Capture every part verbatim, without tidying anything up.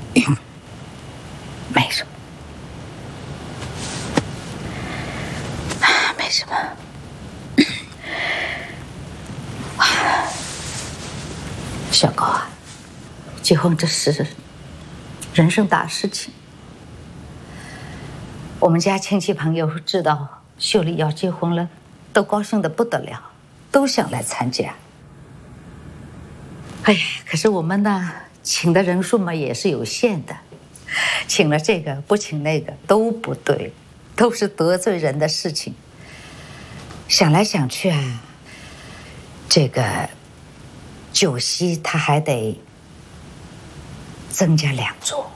没什么，没什么。小高啊，结婚这是人生大事情。我们家亲戚朋友知道秀丽要结婚了，都高兴得不得了，都想来参加。哎呀，可是我们呢，请的人数嘛也是有限的，请了这个不请那个都不对，都是得罪人的事情。想来想去啊，这个酒席他还得增加两桌。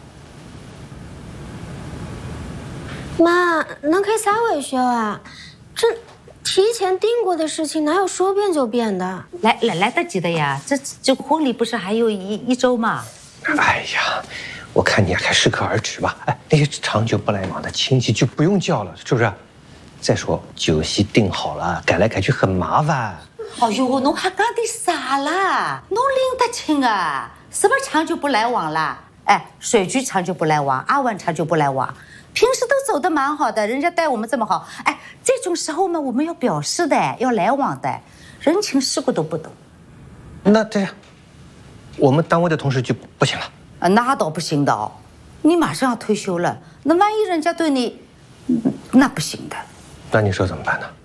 妈，恁可以啥维修啊？这提前定过的事情哪有说变就变的？ 来来来得及的呀，这这婚礼不是还有一一周吗？ 哎呀，我看你还适可而止吧。哎，那些长久不来往的亲戚就不用叫了，是不是？再说酒席定好了，改来改去很麻烦。 哎呦，侬还讲的啥啦？侬拎得清啊？什么长久不来往啦？哎，水局长久不来往，阿文长久不来往。平时都走得蛮好的，人家待我们这么好，哎，这种时候嘛，我们要表示的，要来往的，人情世故都不懂。 那这样，我们单位的同事就不行了？ 啊，那倒不行的哦，你马上要退休了，那万一人家对你，那不行的。 那你说怎么办呢？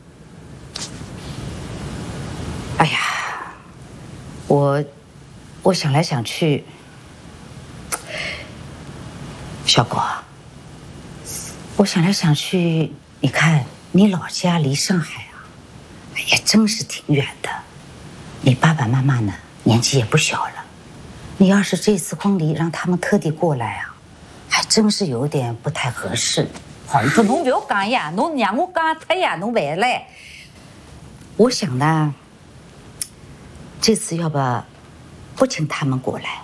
哎呀，我，我想来想去，小狗啊。我想来想去，你看你老家离上海啊，也真是挺远的。你爸爸妈妈呢，年纪也不小了。你要是这次婚礼让他们特地过来啊，还真是有点不太合适。好，你侬不要讲呀，侬让我讲他呀，侬回来。我想呢，这次要不不请他们过来。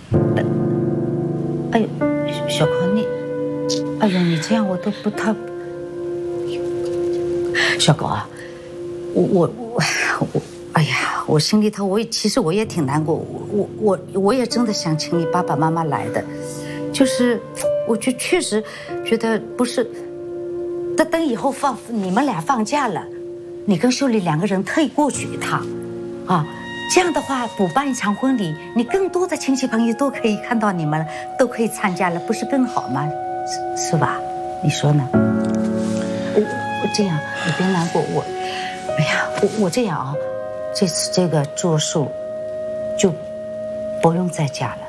哎呦，小康你。哎呀，你这样我都不太。小狗啊，我我我我，哎呀，我心里头我也其实我也挺难过，我我我也真的想请你爸爸妈妈来的，就是我就确实觉得不是，等等以后放你们俩放假了，你跟秀丽两个人特意过去一趟，啊。这样的话，补办一场婚礼，你更多的亲戚朋友都可以看到你们了，都可以参加了，不是更好吗？是是吧？你说呢？我我这样，你别难过，我，哎呀，我我这样啊，这次这个住宿就不用再加了。